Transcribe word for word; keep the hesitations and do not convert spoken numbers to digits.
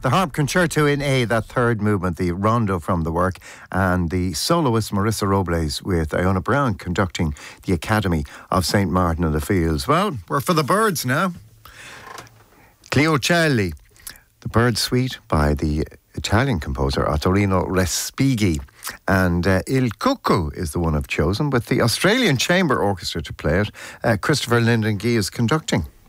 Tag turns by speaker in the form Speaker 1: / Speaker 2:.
Speaker 1: The Harp Concerto in A, that third movement, the rondo from the work, and the soloist Marissa Robles with Iona Brown conducting the Academy of Saint Martin in the Fields. Well, we're for the birds now. Cleocelli, the Bird Suite by the Italian composer Ottorino Respighi. And uh, Il Cuckoo is the one I've chosen, with the Australian Chamber Orchestra to play it. Uh, Christopher Linden Gee is conducting.